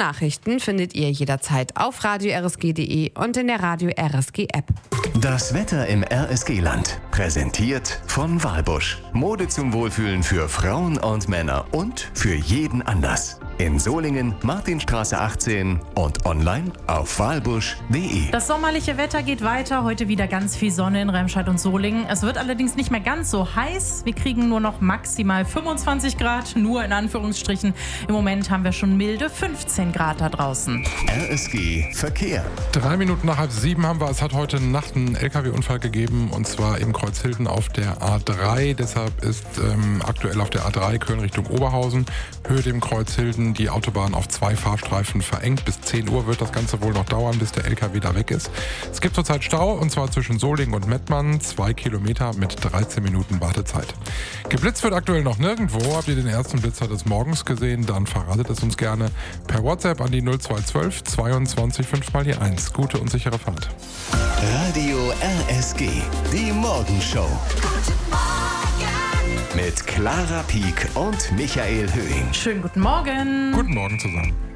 Nachrichten findet ihr jederzeit auf radio-rsg.de und in der Radio RSG App. Das Wetter im RSG-Land. Präsentiert von Walbusch. Mode zum Wohlfühlen für Frauen und Männer und für jeden Anlass. In Solingen, Martinstraße 18 und online auf walbusch.de. Das sommerliche Wetter geht weiter. Heute wieder ganz viel Sonne in Remscheid und Solingen. Es wird allerdings nicht mehr ganz so heiß. Wir kriegen nur noch maximal 25 Grad, nur in Anführungsstrichen. Im Moment haben wir schon milde 15 Grad da draußen. RSG Verkehr. 3 Minuten nach 6:30 haben wir. Es hat heute Nacht einen LKW-Unfall gegeben, und zwar in Kreuzhilden auf der A3. Deshalb ist aktuell auf der A3 Köln Richtung Oberhausen, Höhe dem Kreuzhilden, die Autobahn auf 2 Fahrstreifen verengt. Bis 10 Uhr wird das Ganze wohl noch dauern, bis der LKW da weg ist. Es gibt zurzeit Stau, und zwar zwischen Solingen und Mettmann. 2 Kilometer mit 13 Minuten Wartezeit. Geblitzt wird aktuell noch nirgendwo. Habt ihr den ersten Blitzer des Morgens gesehen? Dann verratet es uns gerne per WhatsApp an die 0212 22 5 mal die 1. Gute und sichere Fahrt. Radio RSG. Die Morgenshow. Mit Clara Pieck und Michael Höhing. Schönen guten Morgen. Guten Morgen zusammen.